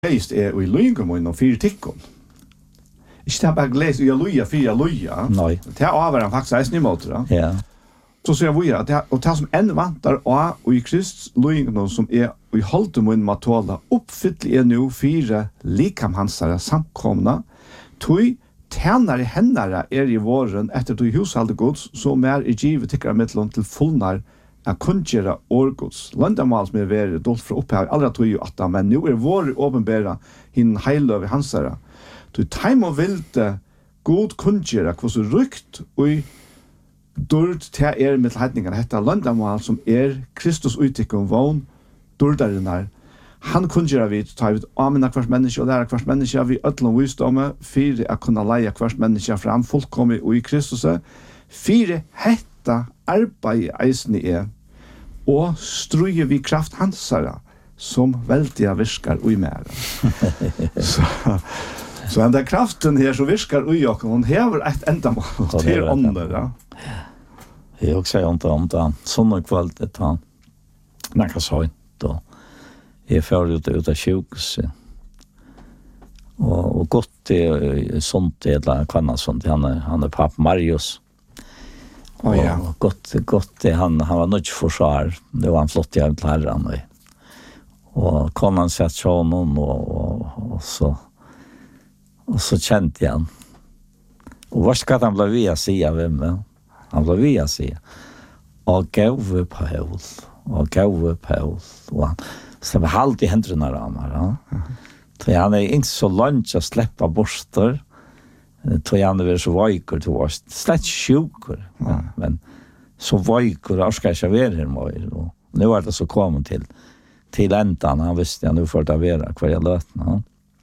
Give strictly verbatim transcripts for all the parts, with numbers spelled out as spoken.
Geist er i løyngemun og fire tikkun. Ikke det bare gles i luja, fire luja. Nei. Det er avhverjan faktisk eisen i måte. Ja. Så sier vi at det, og det som enn vantar og i Krists løyngemun som er i holdemun matola oppfyllelig er nu fire likamhansare samkomna, tog tjenare hennare er i våren etter tog hushalde gods som er i givet tikkara mittlån til fullnar a kungjera årgods. Landamal som er veri dolt fra opphav, allra tog jo atta, men nu er våre åpenbæra hinn heiløv i hansara. Du taim og vilde god kungjera hva så rykt og dord til er mittelheitningar hetta landamal som er Kristus uttikkum vogn dordarinnar. Han kungjera vi ta vi amina hvers menneske og læra hvers menneske vi öllum visdomme fyrir a kunna leia hvers menneske fram fullkommi og i Kristus fyrir hetta arbeid eisen er, og struer vi kraft hansara, som veldiga virkar ui mer. så, så den kraften her som virkar ui okken, hon hever et endamål til ånder. Ja. Jeg også sier om det, sånn og kvalitet, han nekka sånt, og jeg fører ut ut av sjukhuset. Og, og godt er sånt, eller kvanna sånt, han er, han er pappa Marius. Oh, ja. Og godt, godt han, han var nødt for svar. Det var en flott jævnt herren. Og konan sett sjånen, og, og, og, så, og så kjente jeg han. Og hva skal han ble vi å si av hvem? Han ble vi å si. Og gave Paul. Og gave Paul. Og han, så det var halvt i hendrene av meg. Ja. Så han er ikke så langt å slippe borster. Tog han var så veikur, du var slett sjukur, ja. Men så veikur, og skal ikke være her mer. Og nu er det så kommet til, til endan, han visste jeg nu for det være hver jeg løtene.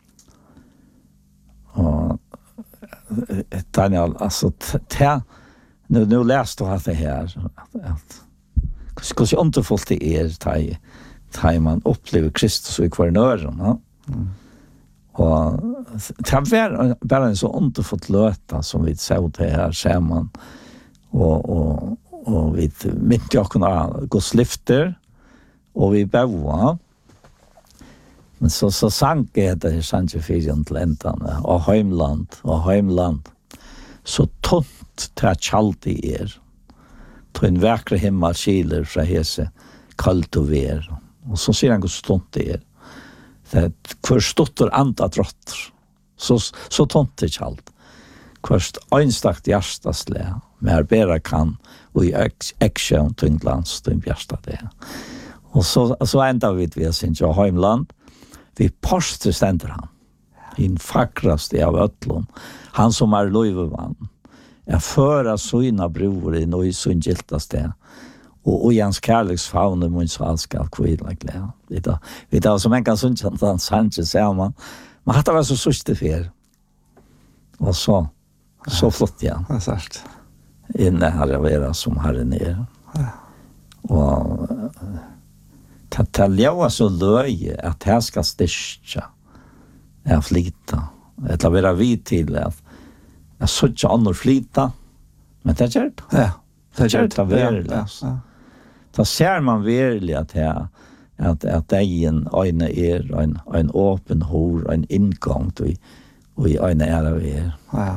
Og Daniel, altså, te, nu, nu leste du at det her, at hvordan underfullt det er, da man opplever Kristus i hver nøren, ja. Mm. Og det var bare en så underfullt løta som vi så det her sammen. Og, og, og vi midt i åkene gås lyfter, og vi bøva. Men så, så sank jeg det her sannsjefyrien til endene, og heimland, og heimland. Så tomt til at kjalt i er. Til en vekre himmel kiler fra hese, kaldt og ver. Og så sier han hvor stånd det er. Det hver stottor anda drotter, så, så tomt det ikke alt. Hverst einstakt hjertasle, mer bera kan, og i eksjøen tyngdlands, tyngd hjersta det. Og så, så enda vi vi sin jo heimland, vi poster stender han, in fakraste av ötlån, han som er løyvevann, er føra søyna bror i noe søyn giltaste, og og Jans kärleksfaune mun så alskal kvilla glä. Det då. Vi då som en kan sunna han Sanchez ser man. Man hade väl så suste för. Och så så flott ja. Det är sant. Inne har jag varit som här nere. Ja. Och tatalja så löje att här ska stitcha. Jag flita. Det la vara vid till att jag såg andra flita. Men det är det. Ja. Det är det väl. Ja. Da ser man virkelig at jeg, at, at egen øyne er en, en åpen hår, en inngang til og i øyne er av er. Ja.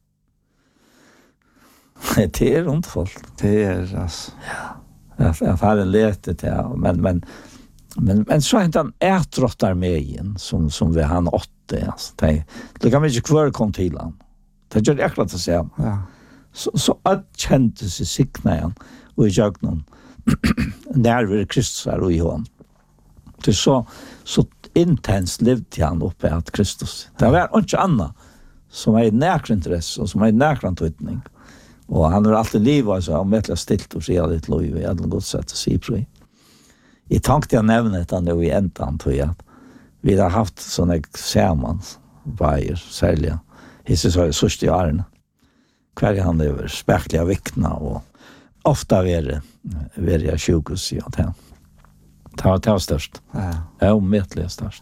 Det er rundt folk. Det er, altså. Ja. Jeg, jeg har en lete til, men, men, men, men så er det en ætrottarmegen som, som vi har åtte. Altså. Det, det kan vi ikke kvøre komme til han. Det gjør det akkurat å se. Ja. Så, så at kjente seg sikna igjen, og i jøgnen, nærvær Kristus er i hånd. Det er så, så intenst levde han oppe at Kristus. Det var ikke annet som er i nærkere interesse, og som er i nærkere tøytning. Og han har alltid livet, altså, om et eller stilt og sier litt lov, i alle godt sett å si på. Jeg tenkte jeg nevne det nå i endan, tror jeg, at vi har haft sånne samans, veier, særlig, hisse så er det sørste i årene. Hver han lever, spekler av viktene, og ofta är det jag sjukhus ja det. Det var det störst. Ja. Ja, omedelbart störst.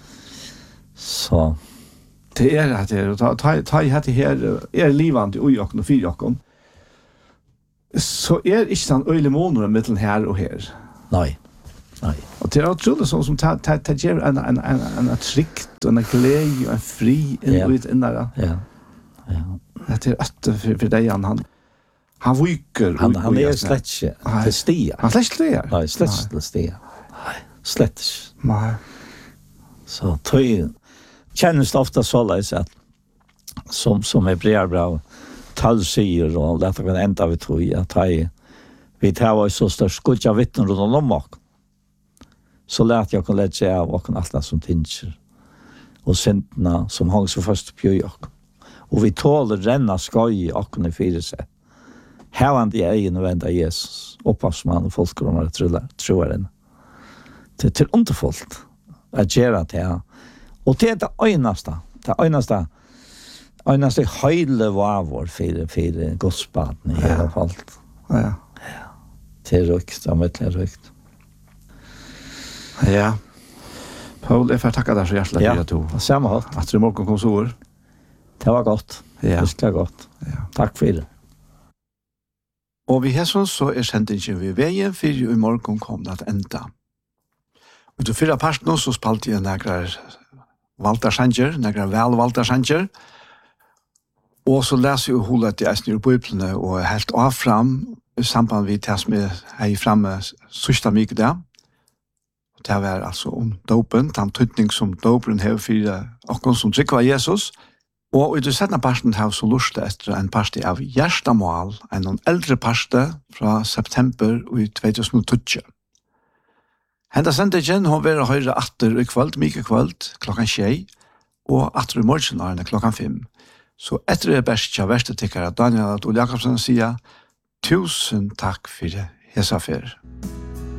Så det är att det ta ta ta hade här är livande och jag och fyra jag. Så är inte sån öle månader mellan här och här. Nej. Nej. Och det är otroligt som som tar tar tar ger en en en en tryckt och en glädje och en fri in Ja. ut in där. Ja. Ja. Det är ötte för för dig han han han viker Han han är slett inte till stia. Han slett det. Nej, slett till stia. Nej, slett. Nej. Så tøy kjennes det ofta så leis at som som är brevbrev tolv sier og dette kan enda vi tror at hei vi tar var så størst skudja vittnen rundt om oss så lät jag kan lägga av och allt det som tinser och syndna som hang så fast på jag och vi tåler renna skoj och kunna fyra sig här han det egen och vända Jesus upphavsman och folk kommer att tro tror den till till underfullt att göra det och det är det einaste det einaste einaste höjle var för för godsbaden i alla fall ja till rukt av ett rukt. Ja. Paul, jag får tacka dig så hjärtligt Ja, för att du samma håll. att du morgon kom så år. Det var gott. Ja. Det var gott. Ja. Tack för det. Och vi här så är sändningen vi vägen för i morgon kom det att ända. Och då fyra parten så spalte jag några Walter Sanger, några väl Walter Sanger. Och så läser jag hållet i Östnir Bibeln och helt av fram i samband med det som är här framme sista mycket där. Det var alltså om dopen, den tydning som dopen har för och som tycker var Jesus. Og i det setna parten har så lust etter en parti av Gjerstamål, en eldre parti fra september i tjugohundratjugo. Henda sendingen har vært høyre atter i kveld, mye kveld, klokkan tjei, og atter i morgenarene klokkan fem. Så etter det best til verste tikkere Daniel Adol Jakobsen sier, tusen takk for hesa fer.